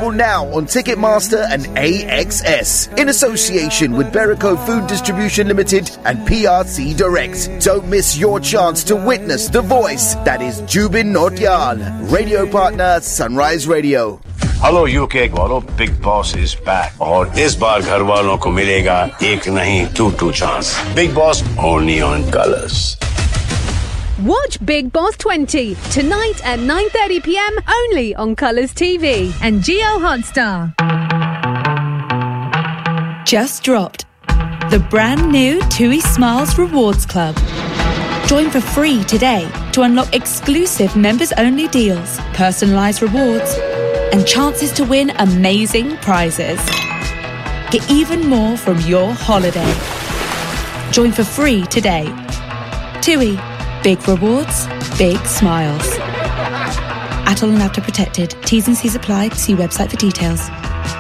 Available now on Ticketmaster and AXS. In association with Berico Food Distribution Limited and PRC Direct. Don't miss your chance to witness the voice that is Jubin Nautiyal. Radio partner Sunrise Radio. Hello UK वालों, Big Boss is back. और इस बार घर वालों को मिलेगा एक नहीं 2 chance. Big Boss only on Colors. Watch Big Boss 20 tonight at 9:30 p.m. only on Colours TV and Geo Hotstar. Just dropped the brand new TUI Smiles Rewards Club. Join for free today to unlock exclusive members-only deals, personalised rewards, and chances to win amazing prizes. Get even more from your holiday. Join for free today. TUI. Big rewards, big smiles. Atoll and Avta protected. T's and C's apply. See website for details.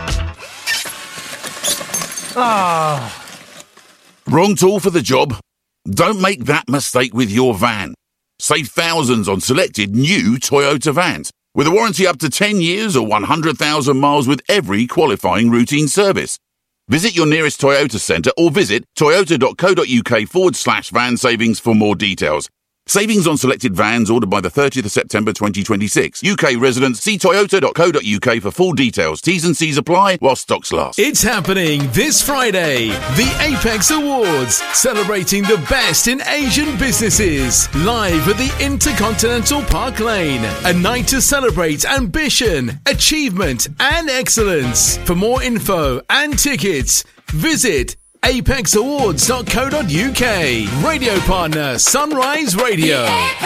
Wrong tool for the job? Don't make that mistake with your van. Save thousands on selected new Toyota vans with a warranty up to 10 years or 100,000 miles with every qualifying routine service. Visit your nearest Toyota centre or visit toyota.co.uk/van savings for more details. Savings on selected vans ordered by the 30th of September 2026. UK residents, see toyota.co.uk for full details. T's and C's apply while stocks last. It's happening this Friday. The Apex Awards, celebrating the best in Asian businesses. Live at the Intercontinental Park Lane. A night to celebrate ambition, achievement and excellence. For more info and tickets, visit apexawards.co.uk. Radio partner Sunrise Radio.